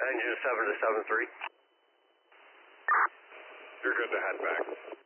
Engine 7 to 73. You're good to head back.